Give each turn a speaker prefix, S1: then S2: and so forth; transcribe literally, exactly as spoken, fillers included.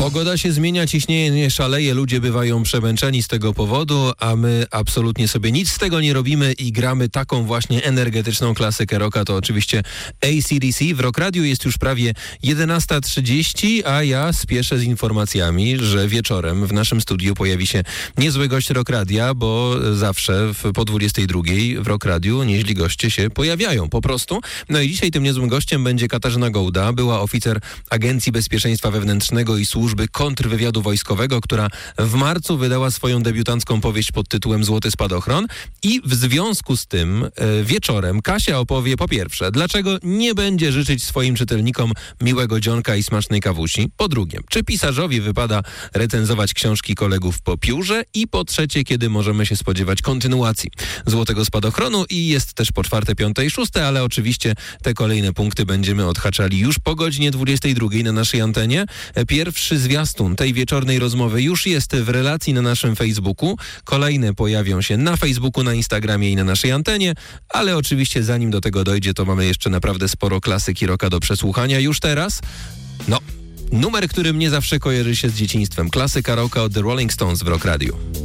S1: Pogoda się zmienia, ciśnienie szaleje, ludzie bywają przemęczeni z tego powodu, a my absolutnie sobie nic z tego nie robimy i gramy taką właśnie energetyczną klasykę rocka. To oczywiście A C D C. W Rock Radiu jest już prawie jedenasta trzydzieści, a ja spieszę z informacjami, że wieczorem w naszym studiu pojawi się niezły gość Rock Radia, bo zawsze w, po dwudziestej drugiej w Rock Radiu nieźli goście się pojawiają po prostu. No i dzisiaj tym niezłym gościem będzie Katarzyna Gołda, była oficer Agencji Bezpieczeństwa Wewnętrznego i Służby Kontrwywiadu Wojskowego, która w marcu wydała swoją debiutancką powieść pod tytułem Złoty Spadochron i w związku z tym e, wieczorem Kasia opowie po pierwsze, dlaczego nie będzie życzyć swoim czytelnikom miłego dzionka i smacznej kawusi, po drugie, czy pisarzowi wypada recenzować książki kolegów po piórze i po trzecie, kiedy możemy się spodziewać kontynuacji Złotego Spadochronu i jest też po czwarte, piąte i szóste, ale oczywiście te kolejne punkty będziemy odhaczali już po godzinie dwudziestej drugiej na naszej antenie. Pierwszy zwiastun tej wieczornej rozmowy już jest w relacji na naszym Facebooku. Kolejne pojawią się na Facebooku, na Instagramie i na naszej antenie, ale oczywiście zanim do tego dojdzie, to mamy jeszcze naprawdę sporo klasyki rocka do przesłuchania już teraz. No, numer, który mnie zawsze kojarzy się z dzieciństwem. Klasyka rocka od The Rolling Stones w Rock Radio.